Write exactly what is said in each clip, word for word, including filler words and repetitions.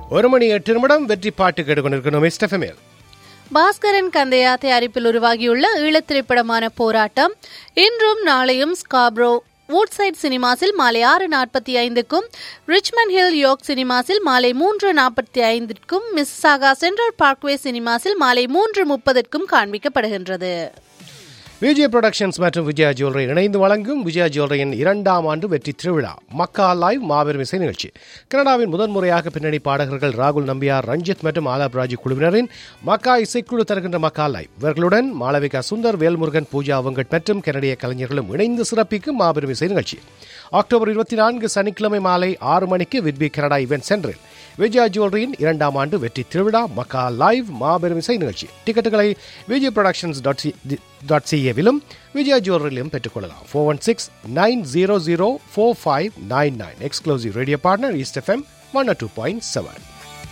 ஒரு மணி எட்டு நிமிடம் வெற்றி பாட்டு கேட்டுக்கொண்டிருக்கணும் எஸ்எஃப்எம்எல். பாஸ்கரன் கந்தையா தயாரிப்பில் உருவாகியுள்ள ஈழத் திரைப்படமான போராட்டம் இன்றும் நாளையும் ஸ்காப்ரோ வூட்சைட் சினிமாஸில் மாலை ஆறு நாற்பத்தி ஐந்துக்கும், ரிச்மண்ட் ஹில் யோக் சினிமாஸில் மாலை மூன்று நாற்பத்தி ஐந்திற்கும், மிஸ்ஸாகா சென்ட்ரல் பார்க்வே சினிமாஸில் மாலை மூன்று முப்பதற்கும் காண்பிக்கப்படுகின்றது. விஜய் புரொடக்ஷன்ஸ் மற்றும் விஜயா ஜுவல்லரி இணைந்து வழங்கும் விஜயா ஜுவல்லரியின் இரண்டாம் ஆண்டு வெற்றி திருவிழா மக்கா லைவ் மாபெரும் இசை நிகழ்ச்சி. கனடாவின் முதன்முறையாக பின்னணி பாடகர்கள் ராகுல் நம்பியார், ரஞ்சித் மற்றும் ஆலாப் ராஜு குழுவினரின் மக்கா இசைக்குழு தருகின்ற மக்கா லைவ். இவர்களுடன் மாளவிகா சுந்தர், வேல்முருகன், பூஜா வெங்கட் மற்றும் கனடிய கலைஞர்களும் இணைந்து சிறப்பிக்கும் மாபெரும் இசை நிகழ்ச்சி அக்டோபர் இருபத்தி நான்கு சனிக்கிழமை மாலை ஆறு மணிக்கு விட்பி கனடா இவென்ட் சென்டரில் விஜயா ஜுவல்லரியின் இரண்டாம் ஆண்டு வெற்றி திருவிழா மக்கா லைவ் மாபெரும் இசை நிகழ்ச்சி. டிக்கெட்டுகளை விஜய் புரொடக்ஷன்ஸ் டாட் சிஏவிலும் விஜயா ஜுவல்லரியிலும் பெற்றுக்கொள்ளலாம். Four one six nine zero zero four five nine nine. Exclusive radio partner east FM one two point seven.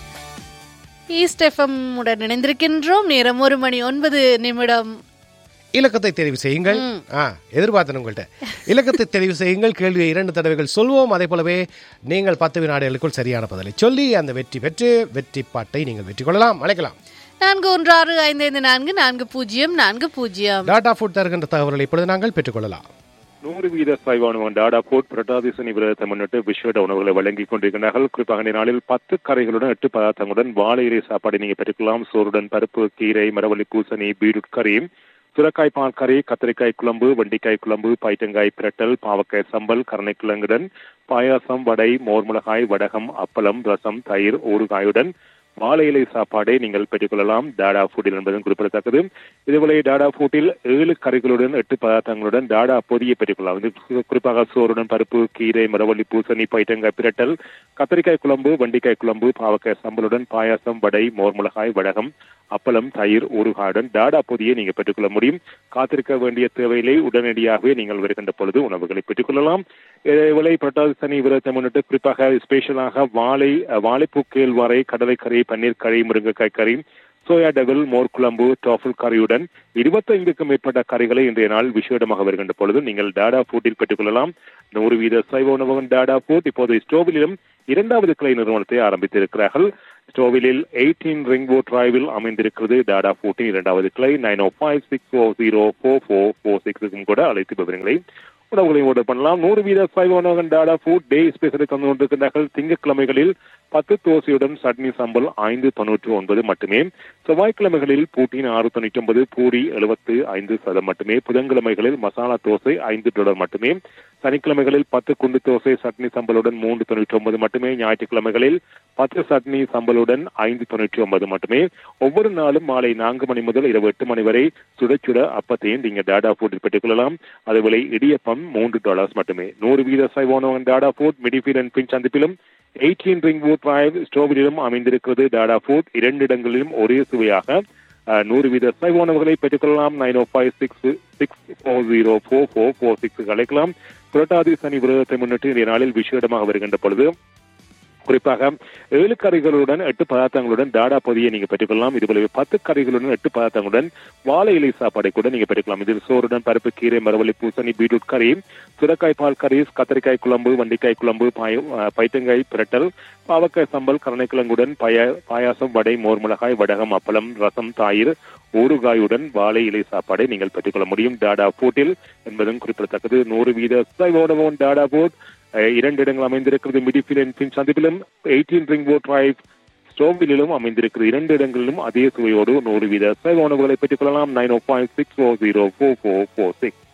East FM உடன் இணைந்திருக்கின்றோம். நேரம் ஒரு மணி ஒன்பது நிமிடம். இலக்கத்தை தெரிவு செய்யுங்கள். எதிர்பார்த்தேன் உங்கள்கிட்ட. இலக்கத்தை தெரிவு செய்யுங்கள். கேள்வியை இரண்டு தடவைகள் சொல்வோம். அதே போலவே நீங்கள் பத்து வினாடிகளுக்குள் சரியான பதிலை சொல்லி அந்த வெற்றி பெற்று வெற்றி பாட்டை நீங்கள் வெற்றி கொள்ளலாம். அழைக்கலாம். நான்கு ஒன்று ஆறு ஐந்து ஐந்து நான்கு நான்கு பூஜ்ஜியம் நான்கு பூஜ்ஜியம். டாடா ஃபுட் தருகின்ற தகவல்களை இப்பொழுது நாங்கள் பெற்றுக்கொள்ளலாம். நூறு வீத சாய்வான டாடா ஃபுட் புரட்டாதி சனி விரதத்தை முன்னிட்டு விஷேட உணவுகளை வழங்கிக் கொண்டிருக்கிறார்கள். குறிப்பாக இந்த நாளில் பத்து கரைகளுடன் எட்டு பதார்த்தங்களுடன் வாழை இலை சாப்பாடு நீங்கள் பெற்றுக்கலாம். சோறுடன் பருப்பு, கீரை, மரவள்ளி பூசணி, பீட்ரூட் கறி, சுரக்காய் பால் கறி, கத்திரிக்காய் குழம்பு, வெண்டிக்காய் குழம்பு, பைத்தங்காய் பிரட்டல், பாவக்காய் சம்பல், கருணைக்கிழங்குடன் பாயாசம், வடை, மோர்முளகாய், வடகம், அப்பளம், ரசம், தயிர், ஊறுகாயுடன் வாழை இலை சாப்பாடை நீங்கள் பெற்றுக்கொள்ளலாம் டாடா ஃபுட்டில் என்பதும் குறிப்பிடத்தக்கது. இதுவரை டாடா ஃபுட்டில் ஏழு கறிகளுடன் எட்டு பதார்த்தங்களுடன் டாடா பொதியை பெற்றுக்கொள்ளலாம். இது குறிப்பாக சோறுடன் பருப்பு, கீரை, மரவள்ளி பூசணி, பைத்தங்காய் பிரட்டல், கத்திரிக்காய் குழம்பு, வெண்டிக்காய் குழம்பு, பாவக்காய் சம்பலுடன் பாயாசம், வடை, மோர்முளகாய், வடகம், அப்பளம், தயிர், ஊறுகாயுடன் டாடா பொதியை நீங்கள் பெற்றுக்கொள்ள முடியும். காத்திருக்க வேண்டிய தேவையில்லை. உடனடியாகவே நீங்கள் வருகின்ற பொழுது உணவுகளை பெற்றுக்கொள்ளலாம். விலை புரட்டாதி சனி விரதத்தை முன்னிட்டு குறிப்பாக ஸ்பெஷலாக வாழை வாழைப்பூ கேழ்வரை, கடலைக்கறி, பன்னீர் கறி, முருங்கைக்காய் கறி, சோயா டெவில், மோர் குழம்பு, டாஃபல் கறியுடன் இருபத்தி ஐந்துக்கும் மேற்பட்ட கறிகளை இன்றைய நாள் விசேடமாக வருகின்ற பொழுது நீங்கள் டாடா ஃபுட்டில் பெற்றுக்கொள்ளலாம். நூறு வீத சைவ உணவகம் டாடா ஃபுட் இப்போது ஸ்டோவிலும் இரண்டாவது கிளை நிறுவனத்தை ஆரம்பித்திருக்கிறார்கள். ஸ்டோவிலில் எயிட்டீன் ரிங்வுட் டிரைவில் அமைந்திருக்கிறது டாடா ஃபுட்டின் இரண்டாவது கிளை. நைன் ஓ five six four zero four four four சிக்ஸுக்கும் கூட அழைத்து விவரங்களை உணவுகளையும் ஆர்டர் பண்ணலாம். நூறு வீத சைவ உணவகம் டாடா ஃபுட் டே ஸ்பெஷலை தந்து கொண்டிருக்கிறார்கள். திங்கட்கிழமைகளில் பத்து தோசையுடன் சட்னி சாம்பல் ஐந்து தொண்ணூற்று ஒன்பது மட்டுமே. செவ்வாய்க்கிழமைகளில் பூட்டின் ஆறு தொண்ணூற்றி ஒன்பது, பூரி எழுபத்து ஐந்து சதம் மட்டுமே. புதன்கிழமைகளில் மசாலா தோசை ஐந்து டாலர் மட்டுமே. சனிக்கிழமைகளில் பத்து குண்டு தோசை சட்னி சம்பளுடன் மூன்று தொண்ணூற்றி ஒன்பது மட்டுமே. ஞாயிற்றுக்கிழமைகளில் பத்து சட்னி சம்பளுடன் ஐந்து தொண்ணூற்றி ஒன்பது மட்டுமே. ஒவ்வொரு நாளும் மாலை நான்கு மணி முதல் இரவு எட்டு மணி வரை சுட சுட அப்பத்தையும் நீங்க டாடா ஃபுட்டில் பெற்றுக்கொள்ளலாம். அதுவேளை இடியப்பம் மூன்று டாலர்ஸ் மட்டுமே. நூறு வீத சைவான Tata food மிடிஃபீல்ட் and bin சந்திப்பிலும் eighteen Ringwood drive ஸ்டோவிலும் அமைந்திருக்கிறது டாடா ஃபுட். இரண்டு இடங்களிலும் ஒரே சுவையாக நூறு வீத சைவ உணவுகளை பெற்றுக்கொள்ளலாம். நைன் ஓ five six six four zero four four four six அழைக்கலாம். புரட்டாதி சனி விரதத்தை முன்னிட்டு இந்த நாளில் விசேடமாக வருகின்ற பொழுது குறிப்பாக ஏழு கறிகளுடன் எட்டு பதார்த்தங்களுடன் டாடா பொதியை நீங்க பெற்றுக்கொள்ளலாம். இதுபோலவே பத்து கறிகளுடன் எட்டு பதார்த்தங்களுடன் வாழை இலை சாப்பாடை கூட நீங்க பெற்றுக்கலாம். இதில் சோறுடன் பருப்பு, கீரை, மரவள்ளி பூசணி, பீட்ரூட் கறி, சுரக்காய் பால் கறி, கத்திரிக்காய் குழம்பு, வெண்டிக்காய் குழம்பு, பைத்தங்காய் பிரட்டல், பாவக்காய் சம்பல், கருணைக்கிழங்குடன் பய பாயாசம், வடை, மோர்முளகாய், வடகம், அப்பளம், ரசம், தயிர், ஊறுகாயுடன் வாழை இலை சாப்பாடை நீங்கள் பெற்றுக்கொள்ள முடியும் டாடா ஃபுட்டில் என்பதும் குறிப்பிடத்தக்கது. நூறு வீத சைவோடவும் டாடா ஃபுட் இரண்டு இடங்கள் அமைந்திருக்கிறது. மிடிஃபீல்ட் பின் சந்திப்பிலும் எயிட்டீன் ரிங்வுட் டிரைவ் ஸ்டோவிலும் அமைந்திருக்கிறது. இரண்டு இடங்களிலும் அதே சுவையோடு நூறு வீத சைவ உணவுகளை பெற்றுக் கொள்ளலாம். நைன் ஓ five six four zero four four four six.